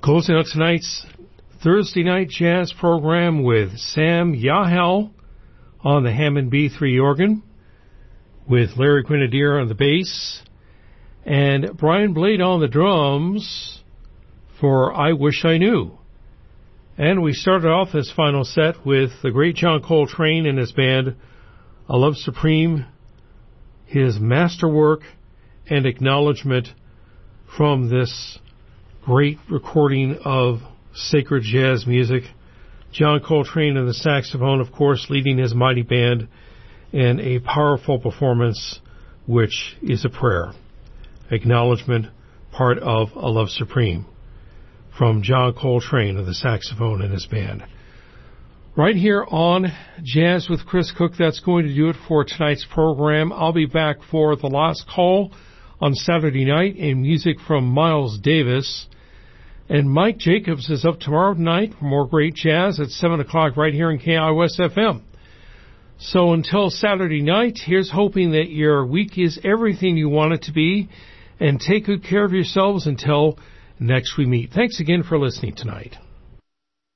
Closing out tonight's Thursday night jazz program with Sam Yahel on the Hammond B3 organ, with Larry Grenadier on the bass, and Brian Blade on the drums for I Wish I Knew. And we started off this final set with the great John Coltrane and his band, A Love Supreme, his masterwork and acknowledgement from this great recording of sacred jazz music. John Coltrane and the saxophone, of course, leading his mighty band in a powerful performance, which is a prayer. Acknowledgement, part of A Love Supreme, from John Coltrane and the saxophone and his band. Right here on Jazz with Chris Cook, that's going to do it for tonight's program. I'll be back for The Last Call on Saturday night and music from Miles Davis. And Mike Jacobs is up tomorrow night for more great jazz at 7 o'clock right here in KIOS FM. So until Saturday night, here's hoping that your week is everything you want it to be, and take good care of yourselves until next we meet. Thanks again for listening tonight.